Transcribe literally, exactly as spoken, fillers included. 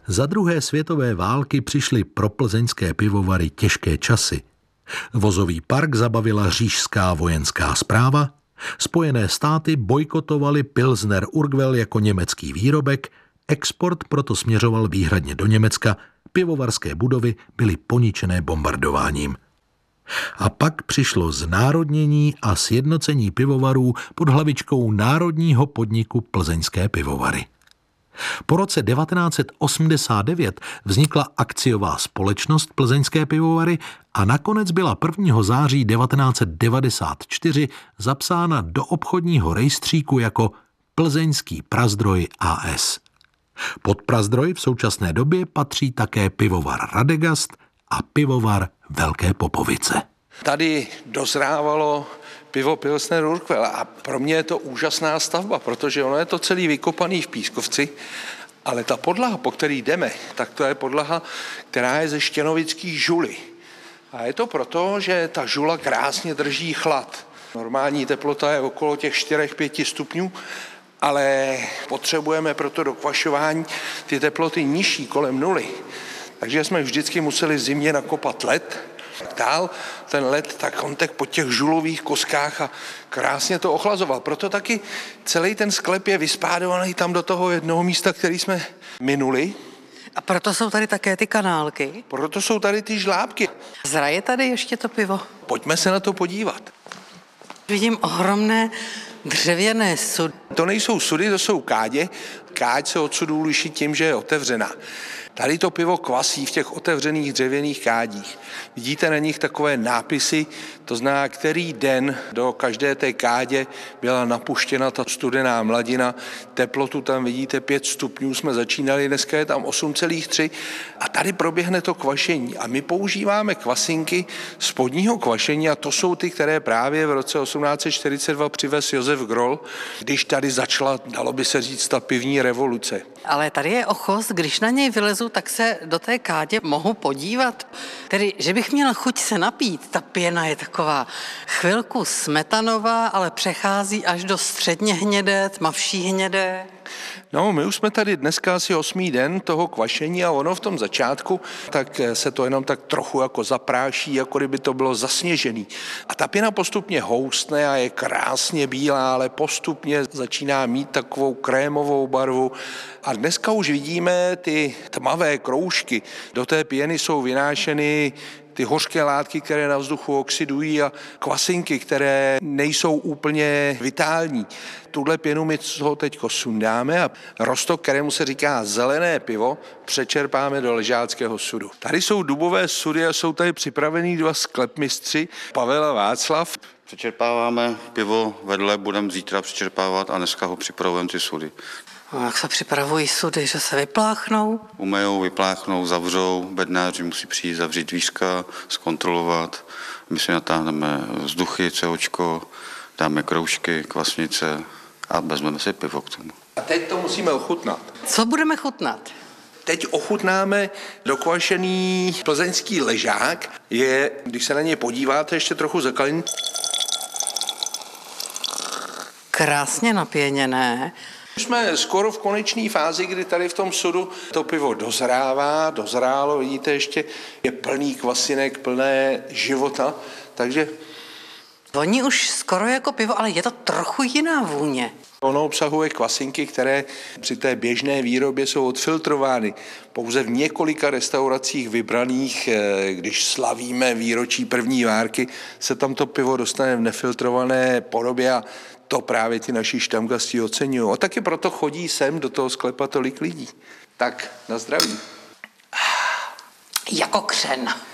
Za druhé světové války přišly pro plzeňské pivovary těžké časy. Vozový park zabavila říšská vojenská správa, Spojené státy bojkotovaly Pilsner Urquell jako německý výrobek, export proto směřoval výhradně do Německa, pivovarské budovy byly poničené bombardováním. A pak přišlo znárodnění a sjednocení pivovarů pod hlavičkou Národního podniku Plzeňské pivovary. Po roce devatenáct set osmdesát devět vznikla akciová společnost Plzeňské pivovary a nakonec byla prvního září devatenáct set devadesát čtyři zapsána do obchodního rejstříku jako Plzeňský Prazdroj A S. Pod Prazdroj v současné době patří také pivovar Radegast a pivovar Velké Popovice. Tady dozrávalo pivo Pilsner Urquell a pro mě je to úžasná stavba, protože ono je to celý vykopaný v pískovci, ale ta podlaha, po který jdeme, tak to je podlaha, která je ze štěnovický žuly. A je to proto, že ta žula krásně drží chlad. Normální teplota je okolo těch čtyři až pět stupňů, ale potřebujeme proto do kvašování ty teploty nižší, kolem nuly. Takže jsme vždycky museli v zimě nakopat led. Dál ten led, tak on tak po těch žulových koskách a krásně to ochlazoval. Proto taky celý ten sklep je vyspádovaný tam do toho jednoho místa, který jsme minuli. A proto jsou tady také ty kanálky? Proto jsou tady ty žlábky. Zraje tady ještě to pivo? Pojďme se na to podívat. Vidím ohromné dřevěné sudy. To nejsou sudy, to jsou kádě. Káď se od sudů liší tím, že je otevřená. Tady to pivo kvasí v těch otevřených dřevěných kádích. Vidíte na nich takové nápisy, to znamená, který den do každé té kádě byla napuštěna ta studená mladina. Teplotu tam vidíte pět stupňů, jsme začínali, dneska je tam osm celá tři a tady proběhne to kvašení. A my používáme kvasinky spodního kvašení a to jsou ty, které právě v roce osmnáct set čtyřicet dva přivez Josef Groll, když tady začala, dalo by se říct, ta pivní revoluce. Ale tady je ochos, když na něj vylezu, tak se do té kádě mohu podívat. Tedy, že bych měla chuť se napít, ta pěna je taková chvilku smetanová, ale přechází až do středně hnědé, tmavší hnědé. No, my už jsme tady dneska asi osmý den toho kvašení a ono v tom začátku, tak se to jenom tak trochu jako zapráší, jako kdyby to bylo zasněžený. A ta pěna postupně houstne a je krásně bílá, ale postupně začíná mít takovou krémovou barvu. A dneska už vidíme ty tmavé kroužky. Do té pěny jsou vynášeny ty hořké látky, které na vzduchu oxidují a kvasinky, které nejsou úplně vitální. Tuhle pěnu my toho teďko sundáme a roztok, kterému se říká zelené pivo, přečerpáme do ležáckého sudu. Tady jsou dubové sudy a jsou tady připravení dva sklepmistři, Pavel a Václav. Přečerpáváme pivo vedle, budeme zítra přečerpávat a dneska ho připravujeme ty sudy. A jak se připravují sudy, že se vypláchnou? Umejou, vypláchnou, zavřou, bednáři musí přijít zavřít dvířka, zkontrolovat. My si natáhneme vzduchy, COčko, dáme kroužky, kvasnice a vezmeme si pivo k tomu. A teď to musíme ochutnat. Co budeme chutnat? Teď ochutnáme dokvašený plzeňský ležák. Je, když se na něj podíváte, ještě trochu zakalený. Krásně napěněné. Jsme skoro v konečné fázi, kdy tady v tom sudu to pivo dozrává, dozrálo, vidíte, ještě je plný kvasinek, plné života, takže... Voní už skoro jako pivo, ale je to trochu jiná vůně. Ono obsahuje kvasinky, které při té běžné výrobě jsou odfiltrovány. Pouze v několika restauracích vybraných, když slavíme výročí první várky, se tam to pivo dostane v nefiltrované podobě a to právě ti naši štamgasti oceňují. A taky proto chodí sem do toho sklepa tolik lidí. Tak, na zdraví. Jako křen.